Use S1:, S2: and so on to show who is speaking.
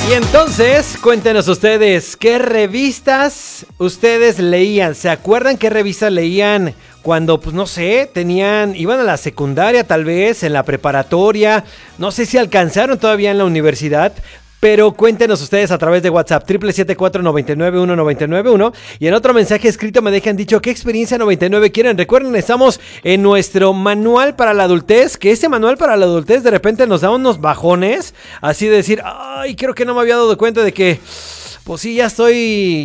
S1: Y entonces, cuéntenos ustedes, ¿qué revistas ustedes leían? ¿Se acuerdan qué revistas leían cuando, pues no sé, iban a la secundaria tal vez, en la preparatoria? No sé si alcanzaron todavía en la universidad. Pero cuéntenos ustedes a través de WhatsApp, 774-99-199-1. Y en otro mensaje escrito me dejan dicho qué experiencia 99 quieren. Recuerden, estamos en nuestro manual para la adultez, que ese manual para la adultez de repente nos da unos bajones. Así de decir, ay, creo que no me había dado cuenta de que, pues sí, ya estoy